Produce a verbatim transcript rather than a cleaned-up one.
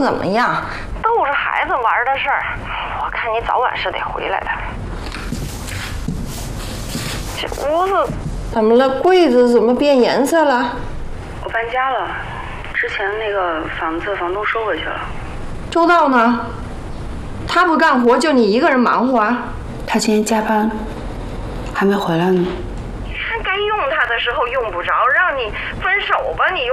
怎么样？ 都是孩子玩的事儿。我看你早晚是得回来的。这屋子怎么了？柜子怎么变颜色了？ 我搬家了，之前那个房子房东收回去了。 周道呢？他不干活，就你一个人忙活啊？ 他今天加班，还没回来呢。 你看该用他的时候用不着，让你分手吧，你又